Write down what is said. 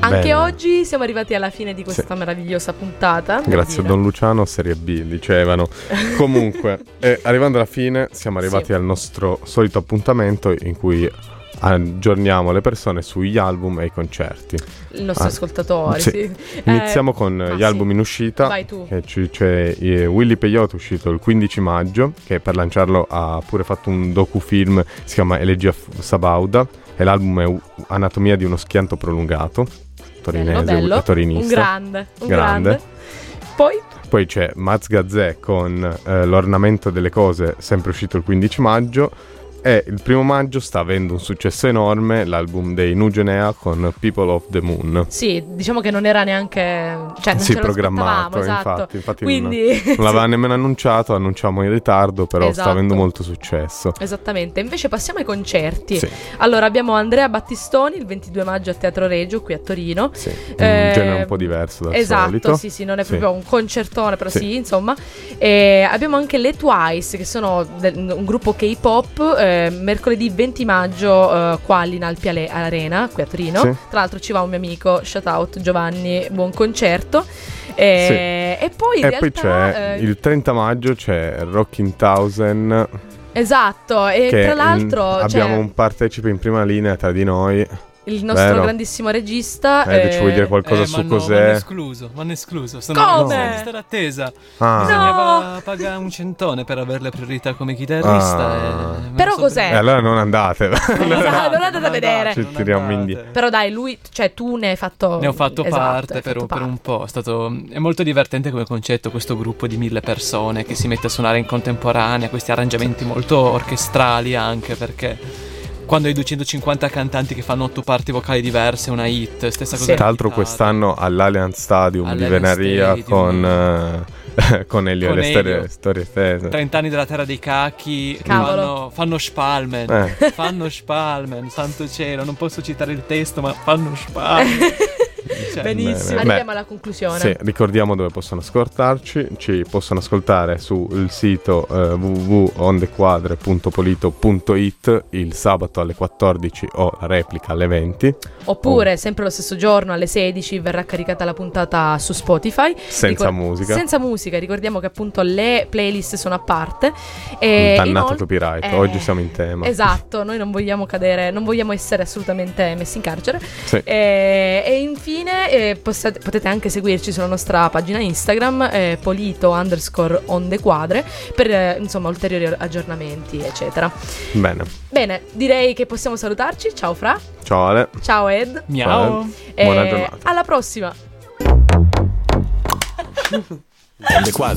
Anche Bene. oggi siamo arrivati alla fine di questa meravigliosa puntata. Grazie a Don Luciano, Serie B, dicevano. Comunque, arrivando alla fine, siamo arrivati al nostro solito appuntamento in cui aggiorniamo le persone sugli album e i concerti. I nostri ascoltatori, sì. Iniziamo con gli album in uscita. Vai tu. Che c'è Willy Peyote, uscito il 15 maggio, che per lanciarlo ha pure fatto un docufilm, si chiama Elegia Sabauda, e l'album è Anatomia di uno schianto prolungato, torinese, bello. torinista. Un grande. Poi c'è Maz Gazzè con L'ornamento delle cose, sempre uscito il 15 maggio. E il 1 maggio sta avendo un successo enorme l'album dei Nugenea con People of the Moon. Sì, diciamo che non era neanche, cioè non ce lo programmato, aspettavamo, esatto. infatti quindi non l'aveva nemmeno annunciato, annunciamo in ritardo, però esatto. sta avendo molto successo. Esattamente. Invece passiamo ai concerti. Sì. Allora abbiamo Andrea Battistoni il 22 maggio a Teatro Regio qui a Torino. Sì. Un genere un po' diverso dal solito. Esatto, sì, non è proprio un concertone, però sì, insomma. E abbiamo anche le Twice, che sono un gruppo K-pop, mercoledì 20 maggio qua all'Inalpi Arena qui a Torino. Sì. Tra l'altro ci va un mio amico, shout out Giovanni, buon concerto. E poi in realtà, poi c'è il 30 maggio c'è Rockin' Thousand. Esatto, e tra l'altro abbiamo un partecipe in prima linea tra di noi, il nostro grandissimo regista. Ci vuoi dire qualcosa su cos'è? M'hanno escluso. Come? Di stare attesa. Bisognava pagare un centone per avere le priorità come chitarrista. Però cos'è? Allora non andate. Non andate a vedere. Ci tiriamo indietro. Però dai, tu ne hai fatto. Ne ho fatto parte per un po'. È molto divertente come concetto questo gruppo di 1000 persone che si mette a suonare in contemporanea, questi arrangiamenti molto orchestrali anche, perché quando hai 250 cantanti che fanno 8 parti vocali diverse, una hit, stessa cosa. Tra l'altro quest'anno all'Allianz Stadium di Venaria con Elio le storie tese. 30 anni della terra dei cacchi. Fanno Spalmen. Fanno Spalmen, santo cielo, non posso citare il testo, ma fanno Spalmen. Benissimo, arriviamo alla conclusione. Sì, ricordiamo dove possono ascoltarci. Ci possono ascoltare sul sito www.ondequadre.polito.it il sabato alle 14 o la replica alle 20. Oppure sempre lo stesso giorno alle 16 verrà caricata la puntata su Spotify senza musica. Ricordiamo che appunto le playlist sono a parte. Dannato copyright, oggi siamo in tema. Esatto, noi non vogliamo cadere, non vogliamo essere assolutamente messi in carcere. Sì. E infine potete anche seguirci sulla nostra pagina Instagram polito_ondequadre per insomma ulteriori aggiornamenti eccetera. Bene, direi che possiamo salutarci. Ciao Fra. Ciao Ale. Ciao Ed. Miau. Buona giornata. Alla prossima. Onde Quadre.